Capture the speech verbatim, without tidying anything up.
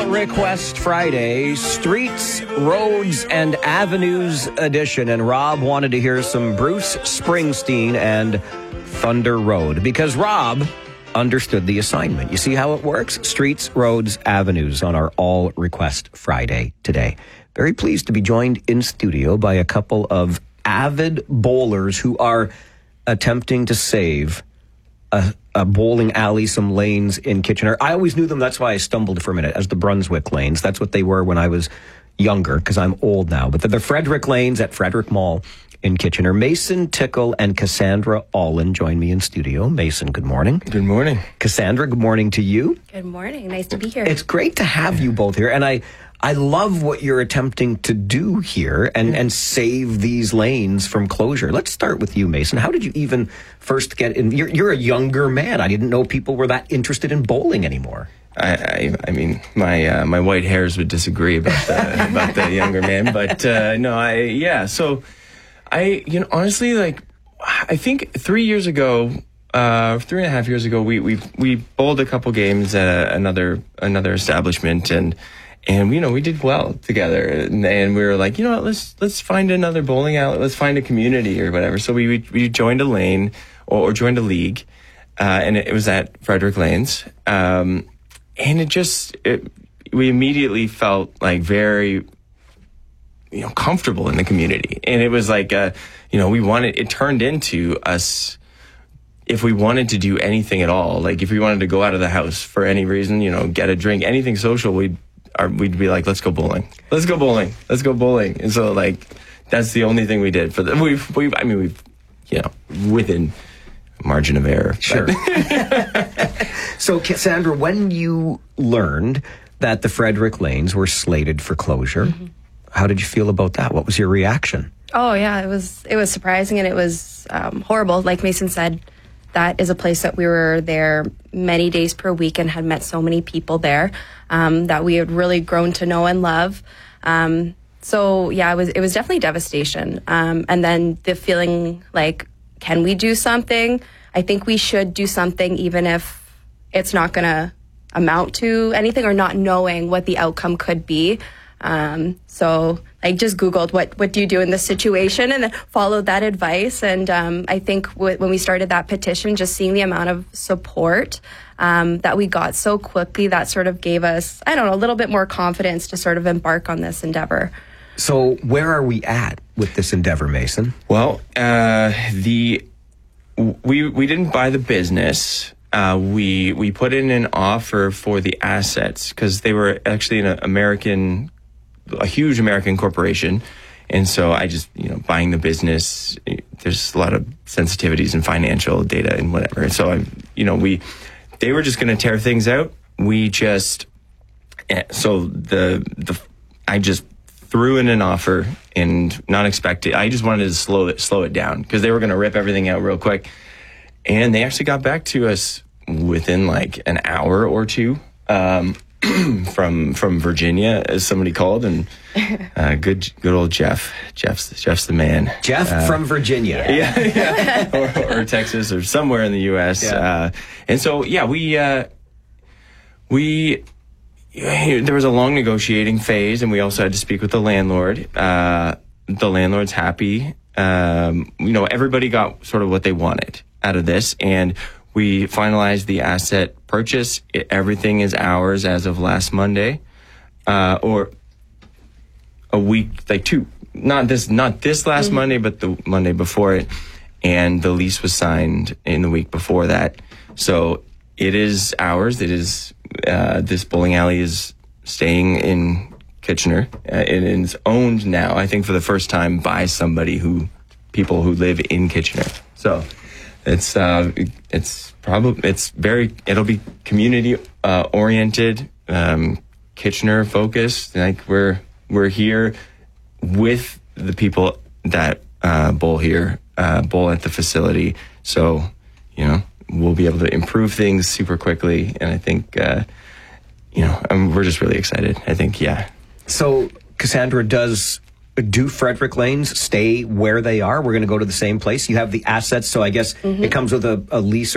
All Request Friday, Streets, Roads, and Avenues edition. And Rob wanted to hear some Bruce Springsteen and Thunder Road because Rob understood the assignment. You see how it works? Streets, Roads, Avenues on our All Request Friday today. Very pleased to be joined in studio by a couple of avid bowlers who are attempting to save a, a bowling alley, some lanes in Kitchener. I always knew them. That's why I stumbled for a minute as the Brunswick lanes. That's what they were when I was younger because I'm old now. But they're the Frederick lanes at Frederick Mall in Kitchener. Mason Tickle and Cassandra Allen join me in studio. Mason, good morning. Good morning. Cassandra, good morning to you. Good morning. Nice to be here. It's great to have you both here. And I, I love what you're attempting to do here and, and save these lanes from closure. Let's start with you, Mason. How did you even first get in? You're, you're a younger man. I didn't know people were that interested in bowling anymore. I, I, I mean, my uh, my white hairs would disagree about the, about the younger man, but uh, no, I yeah. So, I you know honestly, like, I think three years ago, uh, three and a half years ago, we we we bowled a couple games at a, another another establishment, and and you know we did well together, and, and we were like, you know what, let's let's find another bowling alley, let's find a community or whatever. So we we, we joined a lane or, or joined a league, uh, and it, it was at Frederick Lanes. Um, And it just, it, we immediately felt like very, you know, comfortable in the community. And it was like, uh, you know, we wanted, it turned into us, if we wanted to do anything at all, like if we wanted to go out of the house for any reason, you know, get a drink, anything social, we'd, our, we'd be like, let's go bowling. Let's go bowling. Let's go bowling. And so, like, that's the only thing we did for the, we've, we've, I mean, we've, you know, within margin of error. Sure. So, Cassandra, when you learned that the Frederick lanes were slated for closure, mm-hmm. how did you feel about that? What was your reaction? Oh, yeah, it was it was surprising and it was um, horrible. Like Mason said, that is a place that we were there many days per week and had met so many people there um, that we had really grown to know and love. Um, so, yeah, it was, it was definitely devastation. Um, and then the feeling like, can we do something? I think we should do something even if it's not going to amount to anything or not knowing what the outcome could be. Um, so I just Googled what, what do you do in this situation and then followed that advice. And um, I think w- when we started that petition, just seeing the amount of support um, that we got so quickly, that sort of gave us, I don't know, a little bit more confidence to sort of embark on this endeavor. So where are we at with this endeavor, Mason? Well, uh, the we we didn't buy the business. Uh, we we put in an offer for the assets because they were actually an American, a huge American corporation, and so I just you know buying the business. There's a lot of sensitivities and financial data and whatever. And so I, you know, we they were just going to tear things out. We just so the the I just threw in an offer and not expected. I just wanted to slow it slow it down because they were going to rip everything out real quick. And they actually got back to us within like an hour or two um, from from Virginia, as somebody called, and uh, good good old Jeff. Jeff's Jeff's the man. Jeff uh, from Virginia, yeah, yeah. or, or Texas, or somewhere in the U S. Yeah. Uh, and so yeah, we uh, we. There was a long negotiating phase, and we also had to speak with the landlord. Uh, the landlord's happy. Um, you know, everybody got sort of what they wanted out of this, and we finalized the asset purchase. It, everything is ours as of last Monday, uh, or a week, like two, not this, not this last mm-hmm. Monday, but the Monday before it, and the lease was signed in the week before that. So it is ours. It is. Uh, this bowling alley is staying in Kitchener. Uh, it is owned now, I think, for the first time by somebody who, people who live in Kitchener. So it's uh, it's probably it's very it'll be community uh, oriented, um, Kitchener focused. Like we're we're here with the people that uh, bowl here, uh, bowl at the facility. So you know. We'll be able to improve things super quickly, and I think, uh, you know, um, we're just really excited. I think, yeah. So, Cassandra, does do Frederick Lanes stay where they are? We're going to go to the same place. You have the assets, so I guess mm-hmm. it comes with a, a lease